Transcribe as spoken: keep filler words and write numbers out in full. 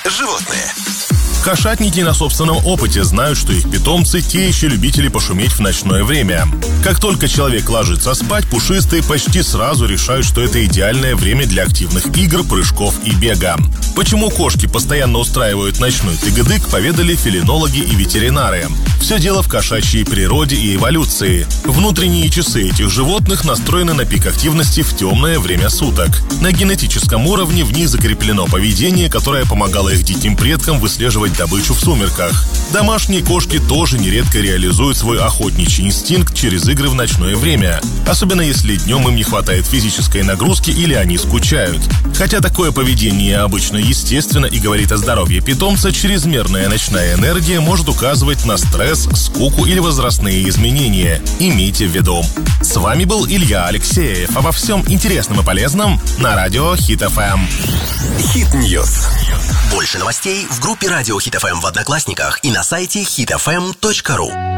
животные. Кошатники на собственном опыте знают, что их питомцы – те еще любители пошуметь в ночное время. Как только человек ложится спать, пушистые почти сразу решают, что это идеальное время для активных игр, прыжков и бега. Почему кошки постоянно устраивают ночной тыгыдык, поведали фелинологи и ветеринары. Все дело в кошачьей природе и эволюции. Внутренние часы этих животных настроены на пик активности в темное время суток. На генетическом уровне в них закреплено поведение, которое помогало их диким предкам выслеживать добычу в сумерках. Домашние кошки тоже нередко реализуют свой охотничий инстинкт через игры в ночное время, особенно если днем им не хватает физической нагрузки или они скучают. Хотя такое поведение обычно естественно и говорит о здоровье питомца, чрезмерная ночная энергия может указывать на стресс, скуку или возрастные изменения. Имейте в виду. С вами был Илья Алексеев. Обо всем интересном и полезном на радио Хит эф эм. Хит Ньюс. Больше новостей в группе Радио Хит эф эм в Одноклассниках и на сайте хит эф эм точка ру.